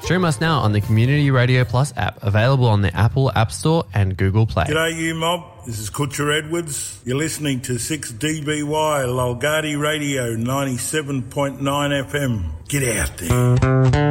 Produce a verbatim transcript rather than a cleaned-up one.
Stream us now on the Community Radio Plus app, available on the Apple App Store and Google Play. G'day you mob, this is Kutcher Edwards. You're listening to six D B Y Lolgardi Radio ninety-seven point nine F M. Get out there.